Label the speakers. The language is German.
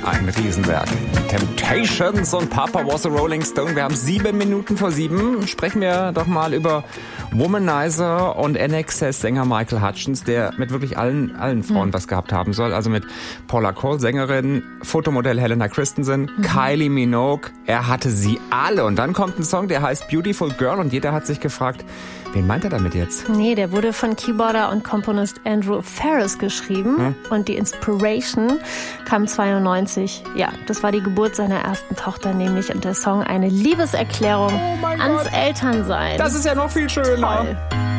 Speaker 1: ein Riesenwerk. Temptations und Papa Was a Rolling Stone. Wir haben 7:07. Sprechen wir doch mal über Womanizer und INXS-Sänger Michael Hutchence, der mit wirklich allen Frauen was gehabt haben soll. Also mit Paula Cole, Sängerin, Fotomodell Helena Christensen, Kylie Minogue. Er hatte sie alle. Und dann kommt ein Song, der heißt Beautiful Girl. Und jeder hat sich gefragt, wen meint er damit jetzt?
Speaker 2: Nee, der wurde von Keyboarder und Komponist Andrew Ferris geschrieben. Und die Inspiration kam 92. Ja, das war die Geburt seiner ersten Tochter nämlich. Und der Song eine Liebeserklärung ans Elternsein.
Speaker 1: Das ist ja noch viel schöner.
Speaker 2: Toll.